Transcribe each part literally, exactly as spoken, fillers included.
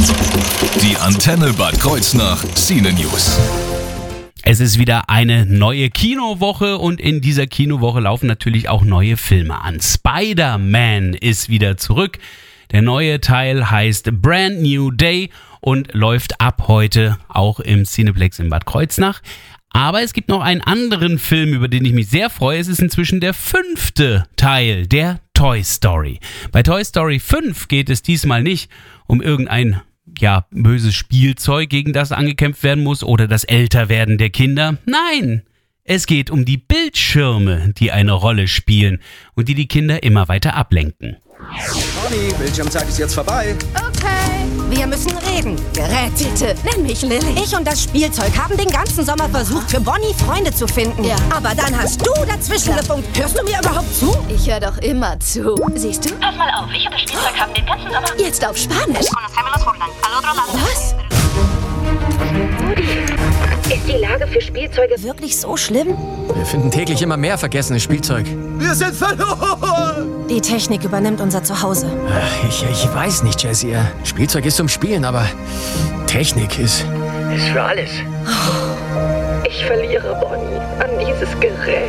Die Antenne Bad Kreuznach Cine News. Es ist wieder eine neue Kinowoche und in dieser Kinowoche laufen natürlich auch neue Filme an. Spider-Man ist wieder zurück. Der neue Teil heißt Brand New Day und läuft ab heute auch im Cineplex in Bad Kreuznach. Aber es gibt noch einen anderen Film, über den ich mich sehr freue. Es ist inzwischen der fünfte Teil der Toy Story. Bei Toy Story fünf geht es diesmal nicht um irgendein ja, böses Spielzeug, gegen das angekämpft werden muss oder das Älterwerden der Kinder. Nein, es geht um die Bildschirme, die eine Rolle spielen und die die Kinder immer weiter ablenken. Bonnie, Bildschirmzeit ist jetzt vorbei. Okay, wir müssen reden. Gerät, bitte, nenn mich Lilly. Ich und das Spielzeug haben den ganzen Sommer versucht, für Bonnie Freunde zu finden. Ja. Aber dann hast du dazwischen ja. gefunkt. Hörst du mir überhaupt zu? Ich höre doch immer zu. Siehst du? Pass mal auf, ich und das Spielzeug haben den ganzen Sommer... Jetzt auf Spanisch. Was? Ist die Lage für Spielzeuge wirklich so schlimm? Wir finden täglich immer mehr vergessenes Spielzeug. Wir sind verloren! Die Technik übernimmt unser Zuhause. Ich, ich weiß nicht, Jessie. Spielzeug ist zum Spielen, aber Technik ist... ist für alles. Ich verliere Bonnie an dieses Gerät.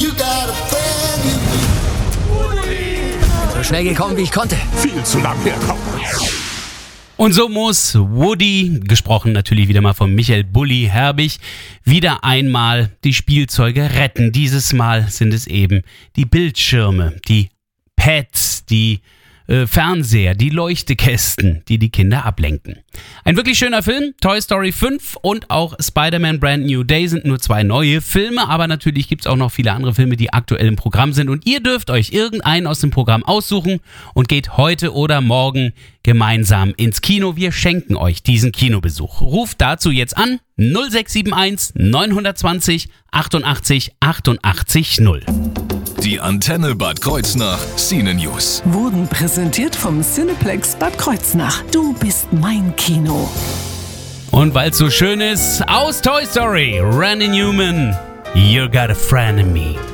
So schnell gekommen, wie ich konnte. Viel zu lang herkommen. Und so muss Woody, gesprochen natürlich wieder mal von Michael Bulli Herbig, wieder einmal die Spielzeuge retten. Dieses Mal sind es eben die Bildschirme, die Pads, die äh, Fernseher, die Leuchtekästen, die die Kinder ablenken. Ein wirklich schöner Film, Toy Story fünf und auch Spider-Man Brand New Day sind nur zwei neue Filme, aber natürlich gibt es auch noch viele andere Filme, die aktuell im Programm sind und ihr dürft euch irgendeinen aus dem Programm aussuchen und geht heute oder morgen gemeinsam ins Kino. Wir schenken euch diesen Kinobesuch. Ruft dazu jetzt an null sechs sieben eins neun zwei null achtundachtzig achtundachtzig null. Die Antenne Bad Kreuznach Cine News. Wurden präsentiert vom Cineplex Bad Kreuznach. Du bist mein Kino. Und weil es so schön ist, aus Toy Story, Randy Newman, You Got a Friend in Me.